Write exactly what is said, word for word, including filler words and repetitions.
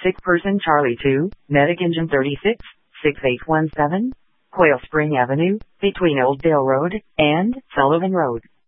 Sick person Charlie two, Medic Engine thirty-six, six eight one seven, Quail Spring Avenue, between Old Dale Road and Sullivan Road.